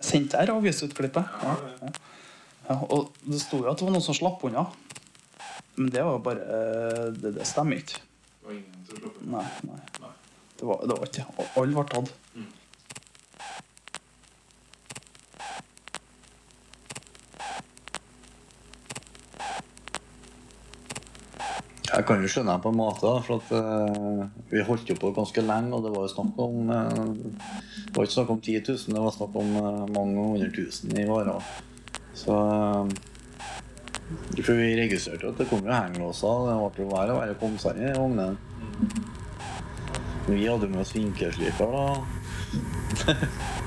Sendte jeg avgiftsutklippet? Ja. Og det stod jo at det var noen som slapp unna. Men det var jo bare... Det stemmer ikke. Det var ingen som slapp unna? Nei. Det var ikke. Alle var tatt. Jeg kan jo skjønne på en måte da, for at vi holdt jo på ganske lenge, og det var jo snakk om, det var ikke snakk om 10 000, det var snakk om mange 100 000 i varer. Så for vi registrerte at det kom jo henglåser, det var jo verre å være kommet seg i vognen. Vi hadde med oss vinkelsliper da.